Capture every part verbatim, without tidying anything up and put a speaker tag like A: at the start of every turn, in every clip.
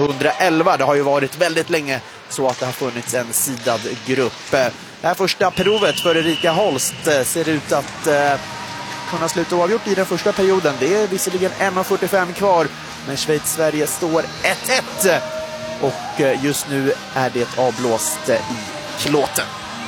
A: tjugohundraelva. Det har ju varit väldigt länge så att det har funnits en sidad grupp. Det här första provet för Erika Holst ser ut att eh, kunna sluta oavgjort i den första perioden. Det är visserligen en fyrtiofem kvar, men Schweiz-Sverige står ett ett. Och just nu är det avblåst i Klåten.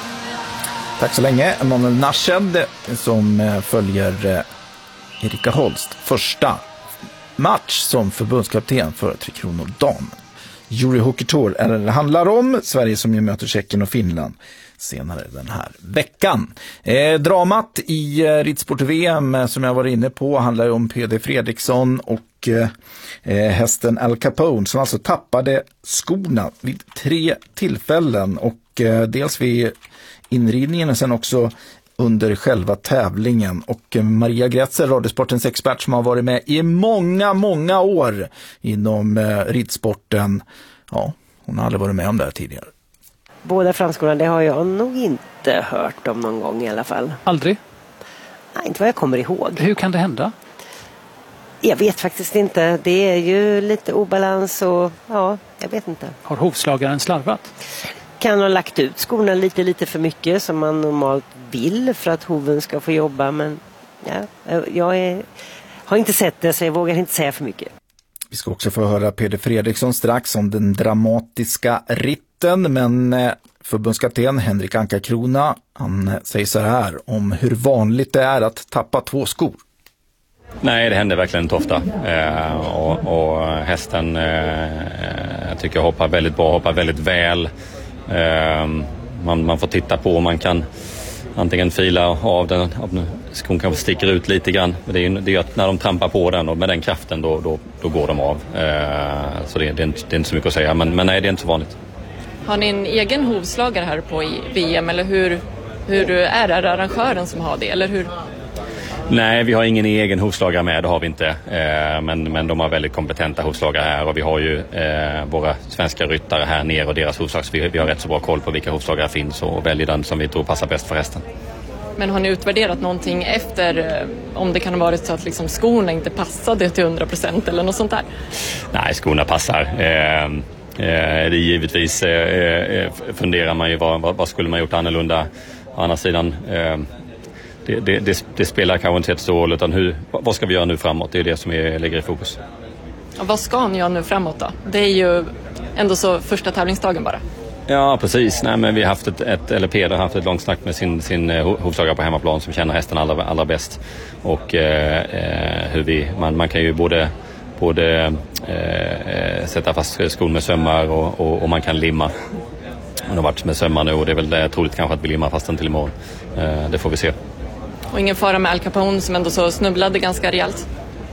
B: Tack så länge, Emanuel Nashed, som följer Erika Holst första match som förbundskapten för Tre Kronor Dam. Eurohockey Tour är det handlar om. Sverige som ju möter Tjeckien och Finland senare den här veckan. Eh, dramat i eh, Ridsport-V M som jag var inne på handlar om Peder Fredriksson och eh, hästen Al Capone som alltså tappade skorna vid tre tillfällen och eh, dels vid inridningen och sen också under själva tävlingen. Och Maria Grätzer, Radiosportens expert som har varit med i många, många år inom eh, ridsporten. Ja, hon har aldrig varit med om det här tidigare.
C: Båda framskorna, det har jag nog inte hört om någon gång i alla fall.
D: Aldrig?
C: Nej, inte vad jag kommer ihåg.
D: Hur kan det hända?
C: Jag vet faktiskt inte. Det är ju lite obalans och ja, jag vet inte.
D: Har hovslagaren slarvat?
C: Kan ha lagt ut skorna lite, lite för mycket som man normalt vill för att hoven ska få jobba. Men ja, jag är, har inte sett det så jag vågar inte säga för mycket.
B: Vi ska också få höra Peder Fredriksson strax om den dramatiska ritten, men förbundskapten Henrik Ankarkrona, han säger så här om hur vanligt det är att tappa två skor.
E: Nej, det händer verkligen inte ofta. Eh, och, och hästen eh, jag tycker jag hoppar väldigt bra, hoppar väldigt väl. Eh, man, man får titta på om man kan antingen fila av den, av den skon kanske sticker ut lite grann. Det är ju det är att när de trampar på den och med den kraften då, då, då går de av. Eh, så det, det, är inte, det är inte så mycket att säga, men, men nej, det är inte så vanligt.
F: Har ni en egen hovslagare här på i V M eller hur, hur är det arrangören som har det? Eller hur?
E: Nej, vi har ingen egen hovslagare med, det har vi inte. Eh, men, men de har väldigt kompetenta hovslagare här och vi har ju eh, våra svenska ryttare här nere och deras hovslag. Så vi, vi har rätt så bra koll på vilka hovslagare finns och väljer den som vi tror passar bäst för hästen.
F: Men har ni utvärderat någonting efter om det kan ha varit så att liksom skorna inte passade till hundra procent eller något sånt där?
E: Nej, skorna passar. Eh, eh, det är givetvis eh, funderar man ju vad, vad, vad skulle man gjort annorlunda. Å andra sidan eh, det, det, det, det spelar kanske inte ett stor roll utan hur, vad ska vi göra nu framåt? Det är det som är, ligger i fokus.
F: Och vad ska ni göra nu framåt då? Det är ju ändå så första tävlingsdagen bara.
E: Ja, precis. Nej, men vi har haft ett, ett eller Peder har haft ett långt snack med sin, sin hovslagare på hemmaplan som känner hästen allra, allra bäst. Och eh, hur vi, man, man kan ju både, både eh, sätta fast skon med sömmar och, och, och man kan limma. Man har varit med sömmar nu och det är väl det, troligt kanske att vi limmar fast den till imorgon. Eh, det får vi se.
F: Och ingen fara med Al Capone som ändå så snubblade ganska rejält?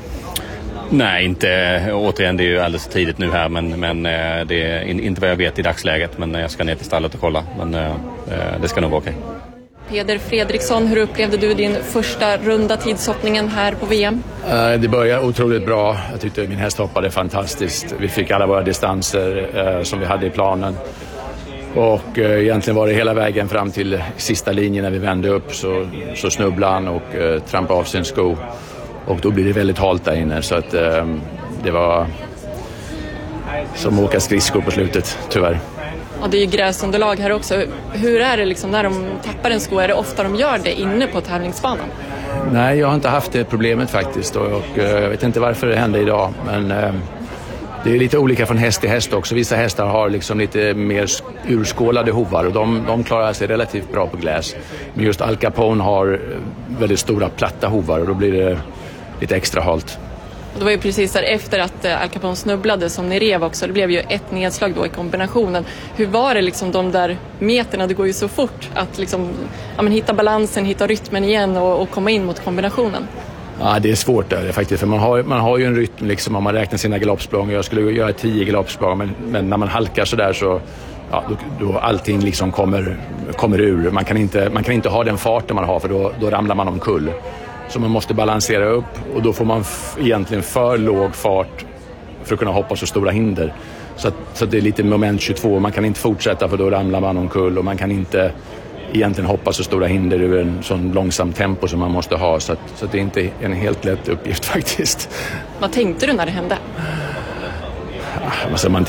E: Nej, inte. Återigen, det är ju alldeles tidigt nu här, men, men det är inte vad jag vet i dagsläget. Men jag ska ner till stallet och kolla, men det ska nog vara okej.
F: Peder Fredriksson, hur upplevde du din första runda tidshoppningen här på V M?
G: Det började otroligt bra. Jag tyckte min häst hoppade fantastiskt. Vi fick alla våra distanser som vi hade i planen. Och egentligen var det hela vägen fram till sista linjen när vi vände upp så, så snubblade han och eh, trampade av sin sko. Och då blir det väldigt halt där inne så att eh, det var som att åka skridskor på slutet, tyvärr.
F: Ja, det är ju gräsunderlag här också. Hur är det liksom när de tappar en sko? Är det ofta de gör det inne på tävlingsbanan?
G: Nej, jag har inte haft det problemet faktiskt och, och jag vet inte varför det hände idag. Men eh, det är lite olika från häst till häst också. Vissa hästar har liksom lite mer urskålade hovar och de, de klarar sig relativt bra på gläs. Men just Al Capone har väldigt stora platta hovar och då blir det lite extra halt.
F: Och det var ju precis där efter att Al Capone snubblade som ni rev också. Det blev ju ett nedslag då i kombinationen. Hur var det liksom de där meterna? Det går ju så fort att liksom, ja, men hitta balansen, hitta rytmen igen och, och komma in mot kombinationen.
G: Ja, det är svårt där faktiskt. För man har, man har ju en rytm liksom om man räknar sina galoppsprång. Jag skulle göra tio galoppsprång men, men när man halkar så där så ja, då, då allting liksom kommer, kommer ur. Man kan, inte, man kan inte ha den farten man har för då, då ramlar man omkull. Så man måste balansera upp och då får man f- egentligen för låg fart för att kunna hoppa så stora hinder. Så, att, så att det är lite moment tjugotvå. Man kan inte fortsätta för då ramlar man omkull och man kan inte egentligen hoppa så stora hinder ur en sån långsam tempo som man måste ha. Så, att, så att det är inte en helt lätt uppgift faktiskt.
F: Vad tänkte du när det hände?
G: Alltså man